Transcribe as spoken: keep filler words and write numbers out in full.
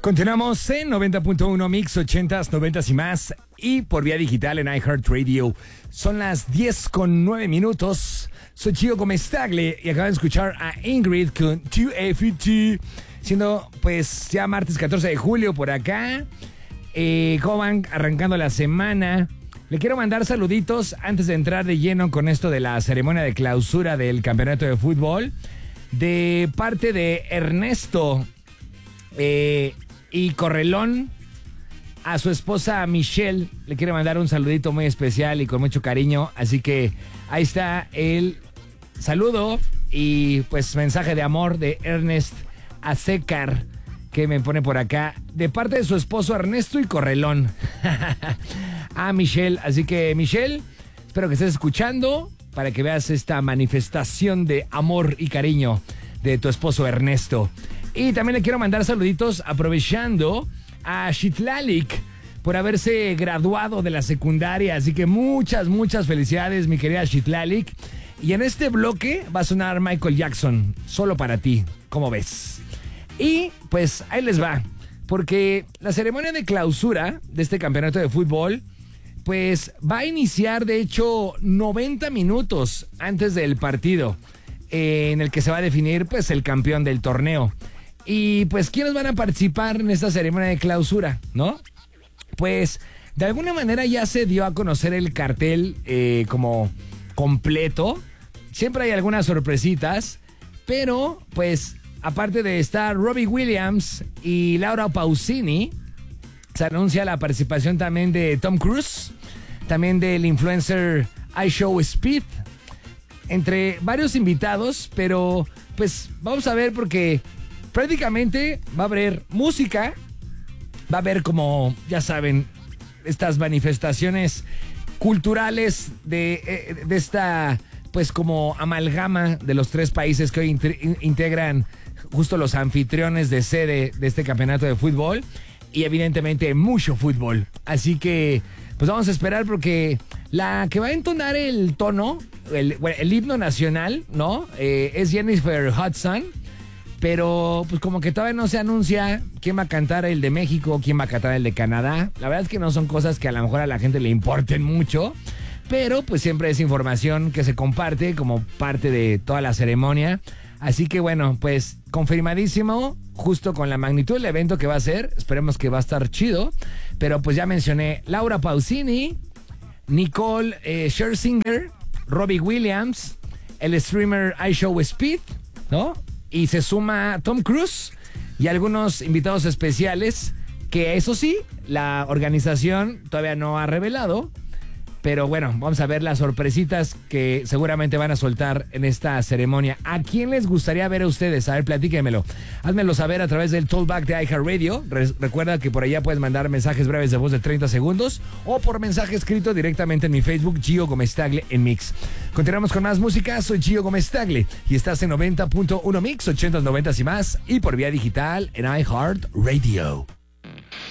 Continuamos en noventa punto uno Mix, ochentas, noventas y más, y por vía digital en iHeartRadio. Son las diez con nueve minutos. Soy Gio Comestagle y acaban de escuchar a Ingrid con dos F T, siendo pues ya martes catorce de julio por acá. Eh, ¿Cómo van arrancando la semana? Le quiero mandar saluditos antes de entrar de lleno con esto de la ceremonia de clausura del campeonato de fútbol. De parte de Ernesto eh, y Correlón, a su esposa Michelle, le quiero mandar un saludito muy especial y con mucho cariño. Así que ahí está el saludo y pues mensaje de amor de Ernest Azecar, que me pone por acá, de parte de su esposo Ernesto y Correlón. A Michelle. Así que, Michelle, espero que estés escuchando para que veas esta manifestación de amor y cariño de tu esposo Ernesto. Y también le quiero mandar saluditos aprovechando a Shitlalik por haberse graduado de la secundaria. Así que muchas, muchas felicidades, mi querida Shitlalik. Y en este bloque va a sonar Michael Jackson, solo para ti. ¿Cómo ves? Y pues ahí les va, porque la ceremonia de clausura de este campeonato de fútbol pues va a iniciar de hecho noventa minutos antes del partido, eh, en el que se va a definir pues el campeón del torneo. Y pues ¿quiénes van a participar en esta ceremonia de clausura, no? Pues de alguna manera ya se dio a conocer el cartel eh, como completo. Siempre hay algunas sorpresitas, pero pues aparte de estar Robbie Williams y Laura Pausini, se anuncia la participación también de Tom Cruise, también del influencer iShowSpeed, entre varios invitados, pero pues vamos a ver porque prácticamente va a haber música, va a haber como, ya saben, estas manifestaciones culturales de, de esta, pues como amalgama de los tres países que hoy integran justo los anfitriones de sede de este campeonato de fútbol. Y evidentemente mucho fútbol. Así que pues vamos a esperar porque la que va a entonar el tono, el, bueno, el himno nacional, ¿no? Eh, es Jennifer Hudson. Pero pues como que todavía no se anuncia quién va a cantar el de México, quién va a cantar el de Canadá. La verdad es que no son cosas que a lo mejor a la gente le importen mucho. Pero pues siempre es información que se comparte como parte de toda la ceremonia. Así que bueno, pues confirmadísimo, justo con la magnitud del evento que va a ser. Esperemos que va a estar chido. Pero pues ya mencioné Laura Pausini, Nicole eh, Scherzinger, Robbie Williams, el streamer iShowSpeed, ¿no? Y se suma Tom Cruise y algunos invitados especiales que eso sí, la organización todavía no ha revelado. Pero bueno, vamos a ver las sorpresitas que seguramente van a soltar en esta ceremonia. ¿A quién les gustaría ver a ustedes? A ver, platíquenmelo. Házmelo saber a través del Tollback de iHeartRadio. Re- recuerda que por allá puedes mandar mensajes breves de voz de treinta segundos o por mensaje escrito directamente en mi Facebook, Gio Comestagle en Mix. Continuamos con más música. Soy Gio Comestagle y estás en noventa punto uno Mix, ochentas, noventas y más, y por vía digital en iHeartRadio.